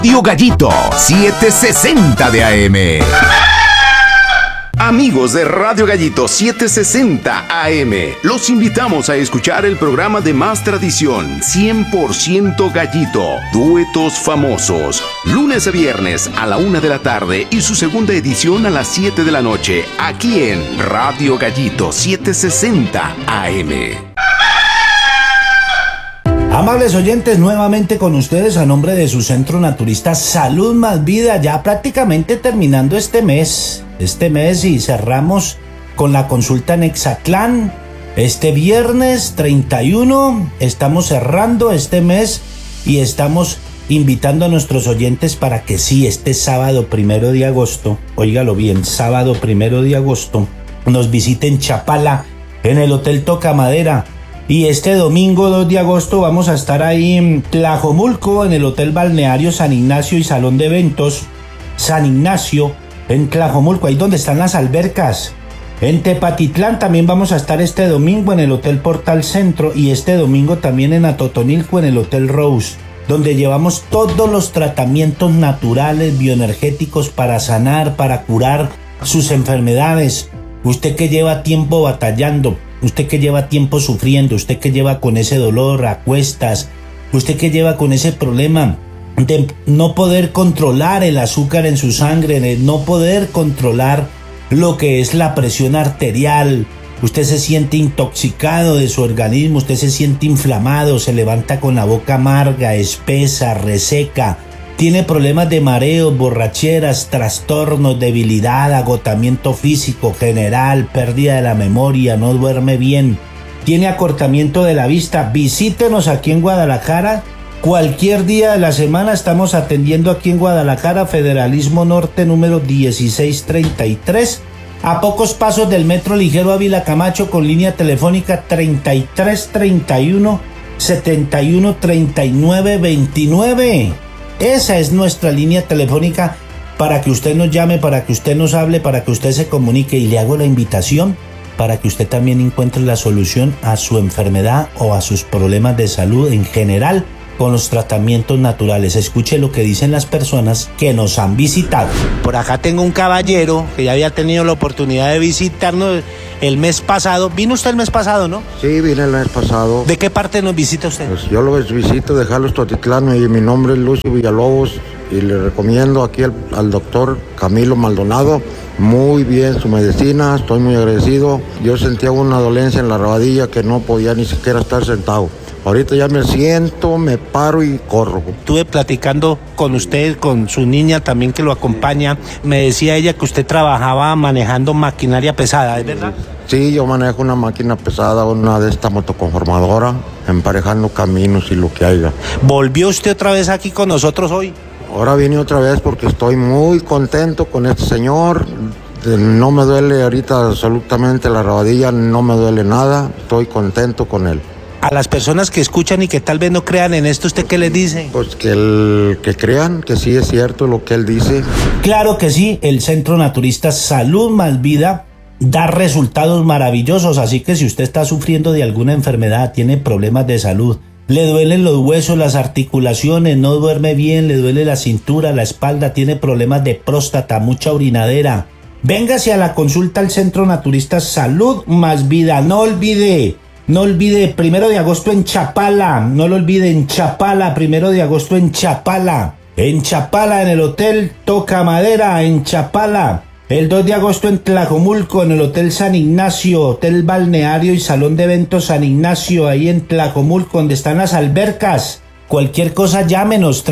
Radio Gallito 760 de AM. Amigos de Radio Gallito 760 AM, los invitamos a escuchar el programa de más tradición, 100% Gallito, duetos famosos, lunes a viernes a la 1 de la tarde y su segunda edición a las 7 de la noche, aquí en Radio Gallito 760 AM. Amables oyentes, nuevamente con ustedes a nombre de su centro naturista Salud Más Vida, ya prácticamente terminando este mes y cerramos con la consulta en Exatlán. Este viernes 31 estamos cerrando este mes y estamos invitando a nuestros oyentes para que sí, este sábado 1 de agosto, óigalo bien, sábado 1 de agosto, nos visiten Chapala en el Hotel Toca Madera. Y este domingo 2 de agosto vamos a estar ahí en Tlajomulco, en el Hotel Balneario San Ignacio y Salón de Eventos San Ignacio, en Tlajomulco, ahí donde están las albercas. En Tepatitlán también vamos a estar este domingo en el Hotel Portal Centro y este domingo también en Atotonilco en el Hotel Rose, donde llevamos todos los tratamientos naturales, bioenergéticos para sanar, para curar sus enfermedades. Usted que lleva tiempo batallando, usted que lleva tiempo sufriendo, usted que lleva con ese dolor a cuestas, usted que lleva con ese problema de no poder controlar el azúcar en su sangre, de no poder controlar lo que es la presión arterial, usted se siente intoxicado de su organismo, usted se siente inflamado, se levanta con la boca amarga, espesa, reseca, tiene problemas de mareos, borracheras, trastornos, debilidad, agotamiento físico general, pérdida de la memoria, no duerme bien, tiene acortamiento de la vista, visítenos aquí en Guadalajara. Cualquier día de la semana estamos atendiendo aquí en Guadalajara, Federalismo Norte número 1633, a pocos pasos del Metro Ligero Ávila Camacho, con línea telefónica 3331 71 39 29. Esa es nuestra línea telefónica para que usted nos llame, para que usted nos hable, para que usted se comunique, y le hago la invitación para que usted también encuentre la solución a su enfermedad o a sus problemas de salud en general con los tratamientos naturales. Escuche lo que dicen las personas que nos han visitado. Por acá tengo un caballero que ya había tenido la oportunidad de visitarnos el mes pasado. ¿Vino usted el mes pasado, no? Sí, vine el mes pasado. ¿De qué parte nos visita usted? Pues yo lo visito de Jalos, Totitlán, y mi nombre es Lucio Villalobos, y le recomiendo aquí al doctor Camilo Maldonado. Muy bien su medicina, estoy muy agradecido. Yo sentía una dolencia en la rodilla que no podía ni siquiera estar sentado. Ahorita ya me siento, me paro y corro. Estuve platicando con usted, con su niña también que lo acompaña. Me decía ella que usted trabajaba manejando maquinaria pesada, ¿es verdad? Sí, yo manejo una máquina pesada, una de esta motoconformadora, emparejando caminos y lo que haya. ¿Volvió usted otra vez aquí con nosotros hoy? Ahora vine otra vez porque estoy muy contento con este señor. No me duele ahorita absolutamente la rodilla, no me duele nada, estoy contento con él. A las personas que escuchan y que tal vez no crean en esto, ¿usted qué les dice? Pues que crean que sí es cierto lo que él dice. Claro que sí, el Centro Naturista Salud Más Vida da resultados maravillosos, así que si usted está sufriendo de alguna enfermedad, tiene problemas de salud, le duelen los huesos, las articulaciones, no duerme bien, le duele la cintura, la espalda, tiene problemas de próstata, mucha orinadera, véngase a la consulta al Centro Naturista Salud Más Vida. No olvide, 1 de agosto en Chapala, no lo olvide, en Chapala, 1 de agosto en Chapala, en el Hotel Toca Madera, en Chapala. El 2 de agosto en Tlajomulco, en el Hotel San Ignacio, Hotel Balneario y Salón de Eventos San Ignacio, ahí en Tlajomulco, donde están las albercas. Cualquier cosa llámenos,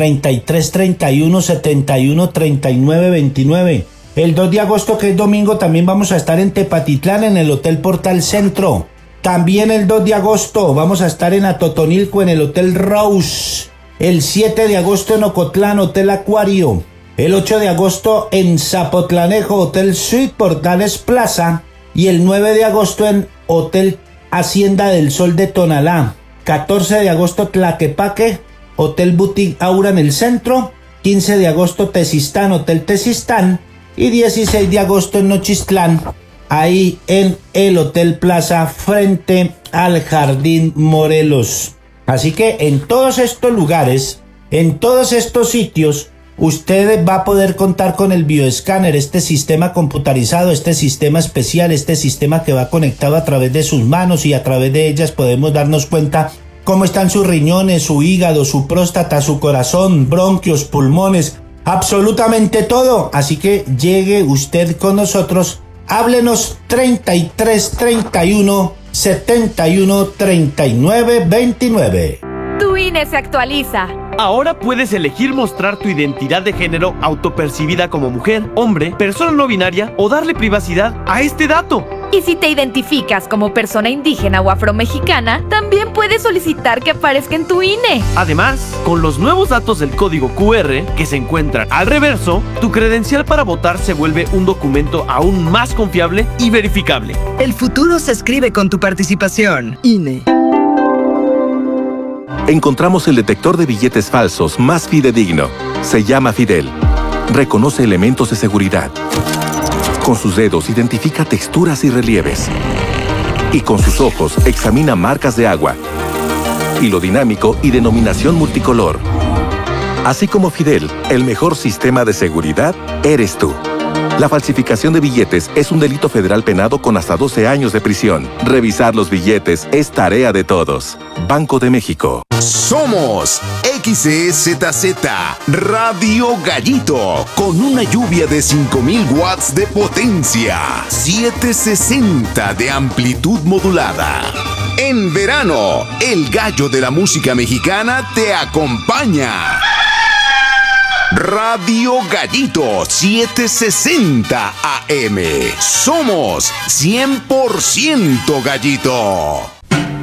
3331 71 39 29. El 2 de agosto, que es domingo, también vamos a estar en Tepatitlán, en el Hotel Portal Centro. También el 2 de agosto vamos a estar en Atotonilco, en el Hotel Rose. El 7 de agosto en Ocotlán, Hotel Acuario. El 8 de agosto en Zapotlanejo, Hotel Suite Portales Plaza. Y el 9 de agosto en Hotel Hacienda del Sol de Tonalá. 14 de agosto Tlaquepaque, Hotel Boutique Aura en el centro. 15 de agosto Tezistán, Hotel Tezistán. Y 16 de agosto en Nochistlán, ahí en el Hotel Plaza frente al Jardín Morelos. Así que en todos estos lugares, en todos estos sitios, usted va a poder contar con el bioescáner, este sistema computarizado, este sistema especial, este sistema que va conectado a través de sus manos y a través de ellas podemos darnos cuenta cómo están sus riñones, su hígado, su próstata, su corazón, bronquios, pulmones, absolutamente todo. Así que llegue usted con nosotros, háblenos 33 31 71 39 29. Tu INE se actualiza. Ahora puedes elegir mostrar tu identidad de género autopercibida como mujer, hombre, persona no binaria o darle privacidad a este dato. Y si te identificas como persona indígena o afromexicana, también puedes solicitar que aparezca en tu INE. Además, con los nuevos datos del código QR que se encuentran al reverso, tu credencial para votar se vuelve un documento aún más confiable y verificable. El futuro se escribe con tu participación. INE. Encontramos el detector de billetes falsos más fidedigno. Se llama Fidel. Reconoce elementos de seguridad. Con sus dedos identifica texturas y relieves. Y con sus ojos examina marcas de agua, hilo dinámico y denominación multicolor. Así como Fidel, el mejor sistema de seguridad eres tú. La falsificación de billetes es un delito federal penado con hasta 12 años de prisión. Revisar los billetes es tarea de todos. Banco de México. Somos XEZZ Radio Gallito, con una lluvia de 5000 watts de potencia, 760 de amplitud modulada. En verano, el gallo de la música mexicana te acompaña. Radio Gallito 760 AM. Somos 100% Gallito.